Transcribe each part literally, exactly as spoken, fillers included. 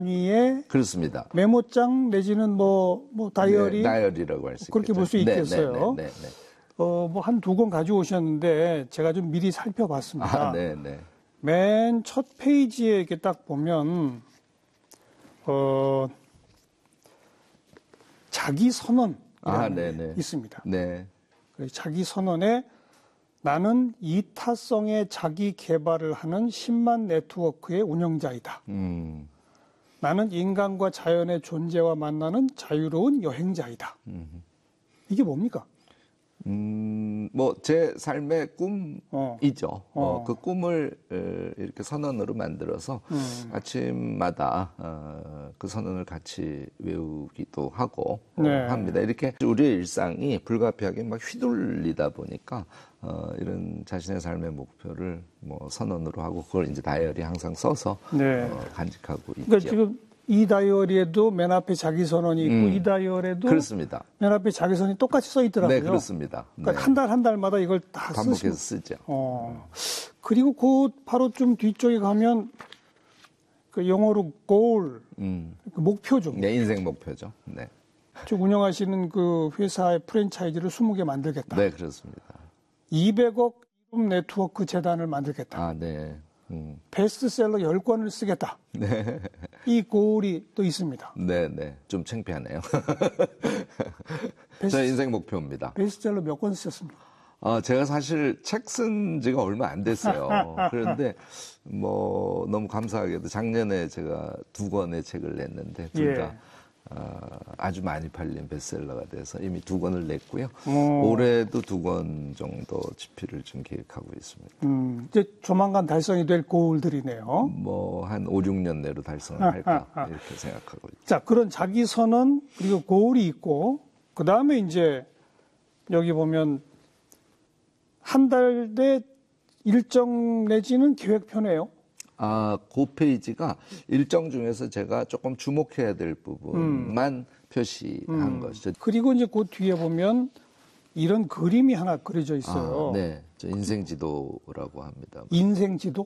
위에 그렇습니다. 메모장 내지는 뭐, 뭐 다이어리, 네, 다이어리라고 할 수 있겠죠. 그렇게 볼 수 있겠어요. 네, 네, 네, 네, 네. 어, 뭐 한 두 권 가져오셨는데 제가 좀 미리 살펴봤습니다. 아, 네, 네. 맨 첫 페이지에 이렇게 딱 보면 어, 자기 선언 아, 네, 네. 있습니다. 네. 자기 선언에 나는 이타성의 자기 개발을 하는 십만 네트워크의 운영자이다. 음. 나는 인간과 자연의 존재와 만나는 자유로운 여행자이다. 음. 이게 뭡니까? 음, 뭐, 제 삶의 꿈이죠. 어. 어, 그 꿈을 이렇게 선언으로 만들어서 음. 아침마다 어, 그 선언을 같이 외우기도 하고 네. 어, 합니다. 이렇게 우리의 일상이 불가피하게 막 휘둘리다 보니까 어, 이런 자신의 삶의 목표를 뭐 선언으로 하고 그걸 이제 다이어리 항상 써서 네. 어, 간직하고 있죠. 그러니까 지금 이 다이어리에도 맨 앞에 자기 선언이 있고 음, 이 다이어리에도 그렇습니다. 맨 앞에 자기 선언이 똑같이 써 있더라고요. 네, 그렇습니다. 그러니까 한 달 한 달마다 이걸 다 반복해서 쓰시고. 쓰죠. 어. 그리고 그 바로 좀 뒤쪽에 가면 그 영어로 goal, 음. 그 목표죠. 네, 인생 목표죠. 네. 쭉 운영하시는 그 회사의 프랜차이즈를 스무 개 만들겠다. 네, 그렇습니다. 이백억 네트워크 재단을 만들겠다. 아, 네. 음. 베스트셀러 열 권을 쓰겠다. 네. 이 고울이 또 있습니다. 네, 네. 좀 창피하네요. 베스트, 제 인생 목표입니다. 베스트셀러 몇 권 쓰셨습니까? 어, 제가 사실 책 쓴 지가 얼마 안 됐어요. 그런데 뭐 너무 감사하게도 작년에 제가 두 권의 책을 냈는데 둘 다 예. 어, 아주 많이 팔린 베스트셀러가 돼서 이미 두 권을 냈고요. 오. 올해도 두 권 정도 집필을 좀 계획하고 있습니다. 음, 이제 조만간 달성이 될 고울들이네요. 뭐 한 오, 육 년 내로 달성을 할까 이렇게 생각하고 있죠. 자, 그런 자기 선언 그리고 고울이 있고 그 다음에 이제 여기 보면 한 달 내 일정 내지는 계획표네요. 아, 그 페이지가 일정 중에서 제가 조금 주목해야 될 부분만 음. 표시한 음. 것이죠. 그리고 이제 그 뒤에 보면 이런 그림이 하나 그려져 있어요. 아, 네. 저 인생지도라고 합니다. 인생지도?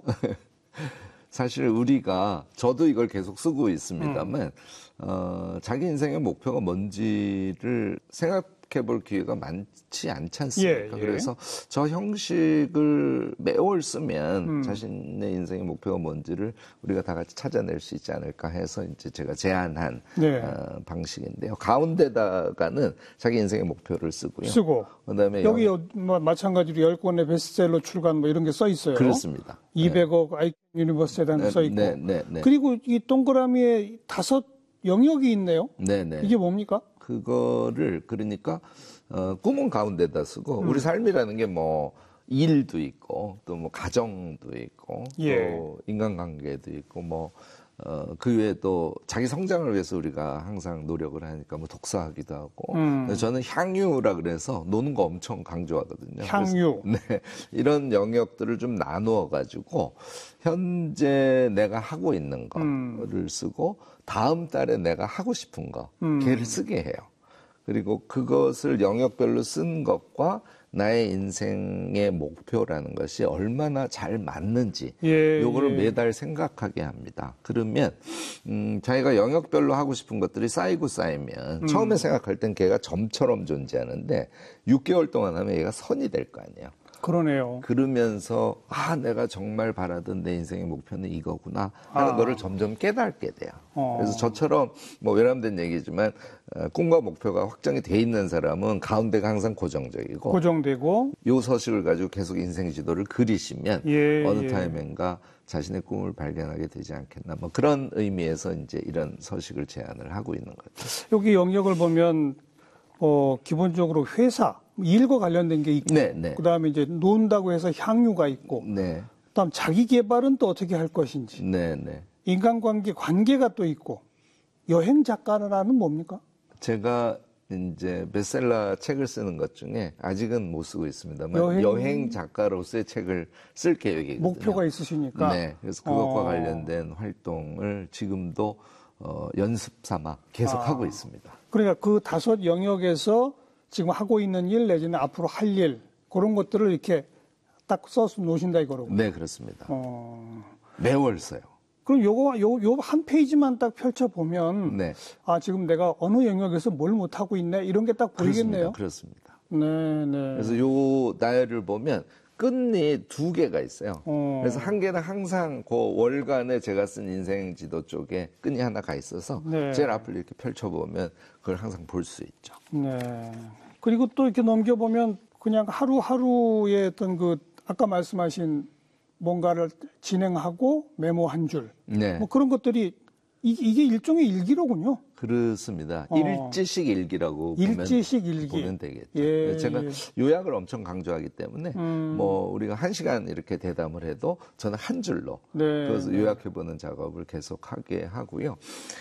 사실 우리가, 저도 이걸 계속 쓰고 있습니다만, 음. 어, 자기 인생의 목표가 뭔지를 생각 볼 기회가 많지 않지 않습니까? 예, 예. 그래서 저 형식을 매월 쓰면 음. 자신의 인생의 목표가 뭔지를 우리가 다 같이 찾아낼 수 있지 않을까 해서 이제 제가 제안한 네. 어, 방식인데요. 가운데다가는 자기 인생의 목표를 쓰고요. 쓰고. 그다음에 여기 영... 뭐 마찬가지로 열 권의 베스트셀러 출간 뭐 이런 게 써 있어요. 그렇습니다. 이백억 네. 아이큐 유니버스에 대한 써 있고. 네, 네, 네. 그리고 이 동그라미에 다섯 영역이 있네요. 네, 네. 이게 뭡니까? 그거를 그러니까 어, 꿈은 가운데다 쓰고 음. 우리 삶이라는 게 뭐 일도 있고 또 뭐 가정도 있고 예. 또 인간관계도 있고 뭐 어, 그 외에도 자기 성장을 위해서 우리가 항상 노력을 하니까 뭐 독서하기도 하고 음. 저는 향유라 그래서 노는 거 엄청 강조하거든요. 향유. 그래서, 네, 이런 영역들을 좀 나누어 가지고 현재 내가 하고 있는 거를 음. 쓰고 다음 달에 내가 하고 싶은 거 음. 걔를 쓰게 해요. 그리고 그것을 영역별로 쓴 것과 나의 인생의 목표라는 것이 얼마나 잘 맞는지 예, 요거를 예. 매달 생각하게 합니다. 그러면 음, 자기가 영역별로 하고 싶은 것들이 쌓이고 쌓이면 음. 처음에 생각할 땐 걔가 점처럼 존재하는데 육 개월 동안 하면 얘가 선이 될 거 아니에요. 그러네요. 그러면서 아 내가 정말 바라던 내 인생의 목표는 이거구나 하는 아. 거를 점점 깨닫게 돼요. 어. 그래서 저처럼 뭐 외람된 얘기지만 어, 꿈과 목표가 확정이 돼 있는 사람은 가운데가 항상 고정적이고 고정되고 요 서식을 가지고 계속 인생 지도를 그리시면 예, 어느 예. 타임인가 자신의 꿈을 발견하게 되지 않겠나 뭐 그런 의미에서 이제 이런 서식을 제안을 하고 있는 거죠. 여기 영역을 보면 어, 기본적으로 회사 일과 관련된 게 있고, 네, 네. 그다음에 이제 논다고 해서 향유가 있고, 네. 그다음 자기 개발은 또 어떻게 할 것인지, 네, 네. 인간관계 관계가 또 있고, 여행 작가라는 뭡니까? 제가 이제 베스트셀러 책을 쓰는 것 중에 아직은 못 쓰고 있습니다만 여행, 여행 작가로서의 책을 쓸 계획이거든요. 목표가 있으시니까. 네, 그래서 그것과 어. 관련된 활동을 지금도 어, 연습 삼아 계속 아. 하고 있습니다. 그러니까 그 다섯 영역에서 지금 하고 있는 일 내지는 앞으로 할 일 그런 것들을 이렇게 딱 써서 놓으신다 이거로. 네, 그렇습니다. 어... 매월 써요. 그럼 요거, 요, 요 한 페이지만 딱 펼쳐보면, 네. 아, 지금 내가 어느 영역에서 뭘 못하고 있네? 이런 게 딱 보이겠네요. 그렇습니다. 그렇습니다. 네, 네. 그래서 요 다이어리를 보면 끈이 두 개가 있어요. 어. 그래서 한 개는 항상 그 월간에 제가 쓴 인생 지도 쪽에 끈이 하나 가 있어서 네. 제일 앞을 이렇게 펼쳐보면 그걸 항상 볼 수 있죠. 네. 그리고 또 이렇게 넘겨보면 그냥 하루하루의 어떤 그, 아까 말씀하신 뭔가를 진행하고 메모 한 줄. 네. 뭐 그런 것들이 이게, 이게 일종의 일기로군요. 그렇습니다. 어. 일지식 일기라고 일지식 보면, 일기. 보면 되겠죠. 예, 제가 예. 요약을 엄청 강조하기 때문에 음. 뭐 우리가 한 시간 이렇게 대담을 해도 저는 한 줄로 네, 그래서 네. 요약해보는 작업을 계속하게 하고요.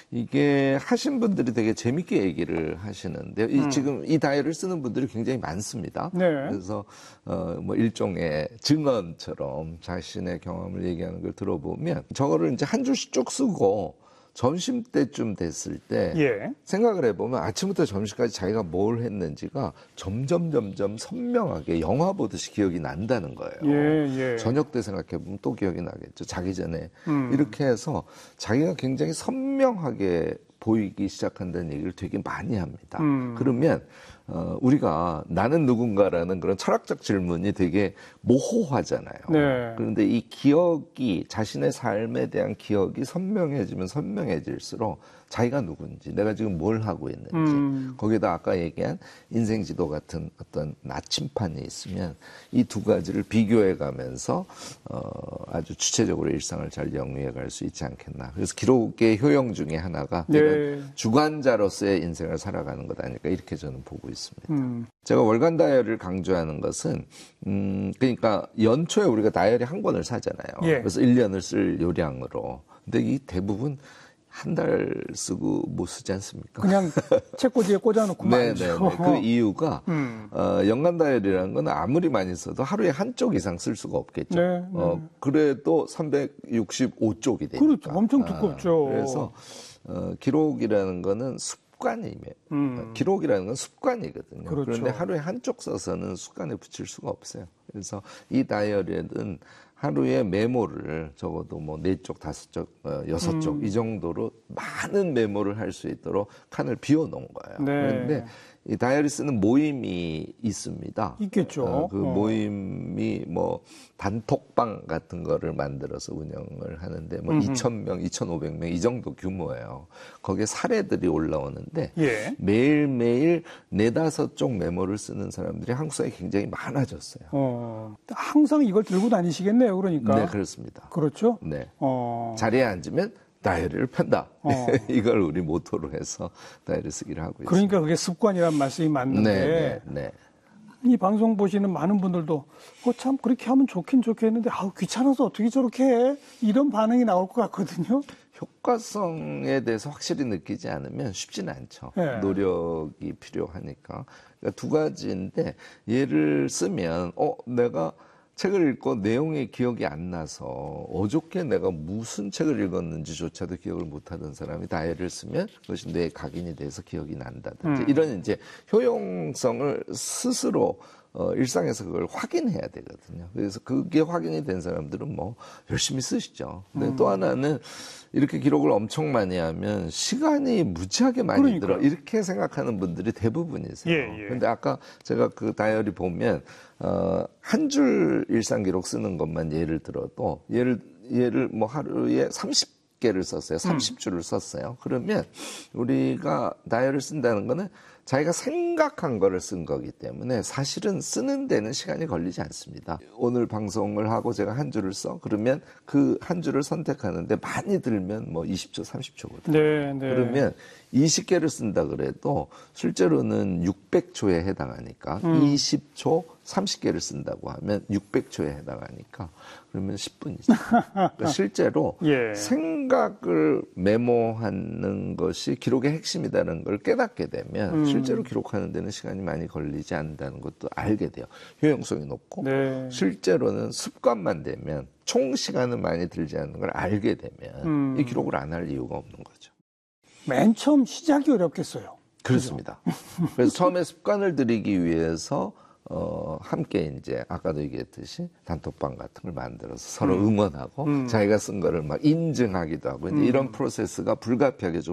이게 하신 분들이 되게 재밌게 얘기를 하시는데요. 이, 음. 지금 이 다이어리를 쓰는 분들이 굉장히 많습니다. 네. 그래서 어, 뭐 일종의 증언처럼 자신의 경험을 얘기하는 걸 들어보면 저거를 이제 한 줄씩 쭉 쓰고 점심 때쯤 됐을 때 예. 생각을 해보면 아침부터 점심까지 자기가 뭘 했는지가 점점 점점 선명하게 영화 보듯이 기억이 난다는 거예요. 예, 예. 저녁 때 생각해보면 또 기억이 나겠죠. 자기 전에. 음. 이렇게 해서 자기가 굉장히 선명하게 보이기 시작한다는 얘기를 되게 많이 합니다. 음. 그러면 어, 우리가 나는 누군가라는 그런 철학적 질문이 되게 모호하잖아요. 네. 그런데 이 기억이 자신의 삶에 대한 기억이 선명해지면 선명해질수록 자기가 누군지 내가 지금 뭘 하고 있는지 음. 거기다 아까 얘기한 인생지도 같은 어떤 나침판이 있으면 이 두 가지를 비교해 가면서 어, 아주 주체적으로 일상을 잘 영위해 갈 수 있지 않겠나. 그래서 기록의 효용 중에 하나가 네. 이런 주관자로서의 인생을 살아가는 것 아닐까 이렇게 저는 보고 있습니다. 음. 제가 월간 다이어리를 강조하는 것은 음 그러니까 연초에 우리가 다이어리 한 권을 사잖아요. 예. 그래서 일 년을 쓸 요량으로. 근데 이 대부분 한 달 쓰고 못 쓰지 않습니까? 그냥 책꽂이에 꽂아놓고 네네네. 말이죠. 그 이유가 음. 어, 연간 다이어리라는 건 아무리 많이 써도 하루에 한 쪽 이상 쓸 수가 없겠죠. 네, 네. 어, 그래도 삼백육십오 쪽이 되니까. 그렇죠. 엄청 두껍죠. 아, 그래서 어, 기록이라는 거는 습관이며 음. 기록이라는 건 습관이거든요. 그렇죠. 그런데 하루에 한 쪽 써서는 습관에 붙일 수가 없어요. 그래서 이 다이어리는 하루에 메모를 적어도 뭐 네 쪽, 다섯 쪽, 어, 여섯 쪽 이 정도로 많은 메모를 할 수 있도록 칸을 비워놓은 거예요. 네. 그런데 이 다이어리 쓰는 모임이 있습니다. 있겠죠. 어, 그 어. 모임이 뭐 단톡방 같은 거를 만들어서 운영을 하는데 뭐 음흠. 이천 명, 이천오백 명 이 정도 규모예요. 거기에 사례들이 올라오는데 예. 매일매일 네다섯 쪽 메모를 쓰는 사람들이 한국 사회에 굉장히 많아졌어요. 어. 항상 이걸 들고 다니시겠네요. 그러니까. 네, 그렇습니다. 그렇죠? 네. 어. 자리에 앉으면 다이어리를 편다. 어. 이걸 우리 모토로 해서 다이어리 쓰기를 하고 있습니다. 그러니까 그게 습관이란 말씀이 맞는데 네, 네, 네. 이 방송 보시는 많은 분들도 어, 참 그렇게 하면 좋긴 좋겠는데 아우 귀찮아서 어떻게 저렇게 해? 이런 반응이 나올 것 같거든요. 효과성에 대해서 확실히 느끼지 않으면 쉽지는 않죠. 네. 노력이 필요하니까. 그러니까 두 가지인데 얘를 쓰면 어 내가 책을 읽고 내용이 기억이 안 나서 어저께 내가 무슨 책을 읽었는지조차도 기억을 못하던 사람이 다이어리를 쓰면 그것이 뇌에 각인이 돼서 기억이 난다든지 음. 이런 이제 효용성을 스스로 어, 일상에서 그걸 확인해야 되거든요. 그래서 그게 확인이 된 사람들은 뭐 열심히 쓰시죠. 근데 음. 또 하나는 이렇게 기록을 엄청 많이 하면 시간이 무지하게 많이 그러니까요. 들어 이렇게 생각하는 분들이 대부분이세요. 예, 예. 근데 아까 제가 그 다이어리 보면 어, 한 줄 일상 기록 쓰는 것만 예를 들어도 예를 예를 뭐 하루에 삼십 개를 썼어요. 삼십 줄을 썼어요. 그러면 우리가 다이어리를 쓴다는 거는 자기가 생각한 거를 쓴 거기 때문에 사실은 쓰는 데는 시간이 걸리지 않습니다. 오늘 방송을 하고 제가 한 줄을 써. 그러면 그 한 줄을 선택하는데 많이 들면 뭐 이십 초, 삼십 초거든요. 네, 네. 그러면 이십 개를 쓴다 그래도 실제로는 육백 초에 해당하니까 음. 이십 초, 삼십 개를 쓴다고 하면 육백 초에 해당하니까 그러면 십 분이죠. 그러니까 실제로 예. 생각을 메모하는 것이 기록의 핵심이라는 걸 깨닫게 되면 음. 실제로 기록하는 데는 시간이 많이 걸리지 않는다는 것도 알게 돼요. 효용성이 높고 네. 실제로는 습관만 되면 총 시간은 많이 들지 않는 걸 알게 되면 음. 이 기록을 안 할 이유가 없는 거죠. 맨 처음 시작이 어렵겠어요. 그렇습니다. 그래서 처음에 습관을 들이기 위해서 어, 함께 이제 아까도 얘기했듯이 단톡방 같은 걸 만들어서 서로 응원하고 음. 자기가 쓴 거를 막 인증하기도 하고 이제 이런 프로세스가 불가피하게 좀